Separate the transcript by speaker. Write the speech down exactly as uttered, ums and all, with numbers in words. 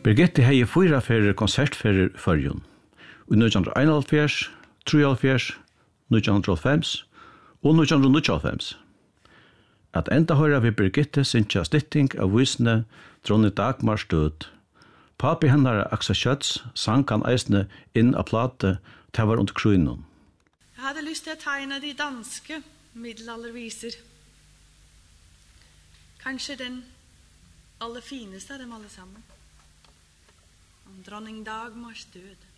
Speaker 1: Birgitte hei fyra fyrir konsertferir førjun. I nítjan einoghálvfjerðs, trýoghálvfjerðs, nítjan hálvfems og nítjan níggjuoghálvfems. At enda høyra vi Birgitte syntja stytting av vísne Dronny Dagmar stød. Papi hennar Axel Schøtz sang han eisne inn av plate til var under krøynen.
Speaker 2: Jeg hadde lyst til å tegne de danske middelalderviser. Kanskje den aller fineste av dem alle sammen. Om dronning Dagmars død.